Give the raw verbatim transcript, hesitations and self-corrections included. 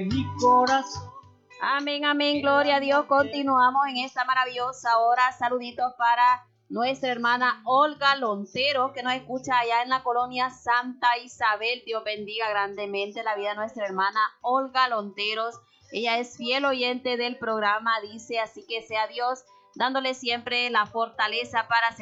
mi corazón. Amén, amén, gloria a Dios. Continuamos en esta maravillosa hora. Saluditos para nuestra hermana Olga Lontero, que nos escucha allá en la colonia Santa Isabel. Dios bendiga grandemente la vida de nuestra hermana Olga Lonteros. Ella es fiel oyente del programa, dice, así que sea Dios dándole siempre la fortaleza para